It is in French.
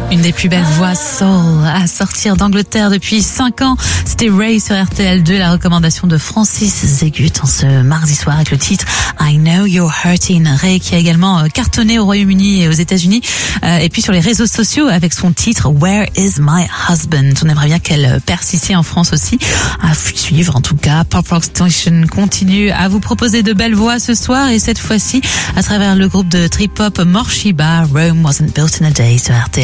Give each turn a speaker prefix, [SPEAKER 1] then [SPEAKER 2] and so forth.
[SPEAKER 1] Une des plus belles voix soul à sortir d'Angleterre depuis 5 ans. C'était Ray sur RTL2, la recommandation de Francis Zégut en ce mardi soir avec le titre I Know You're Hurting. Ray qui a également cartonné au Royaume-Uni et aux États-Unis et puis sur les réseaux sociaux avec son titre Where Is My Husband. On aimerait bien qu'elle perce ici en France aussi. À suivre en tout cas. Pop Rock Station continue à vous proposer de belles voix ce soir et cette fois-ci à travers le groupe de trip-hop Morshiba, Rome Wasn't Built in a Day sur RTL.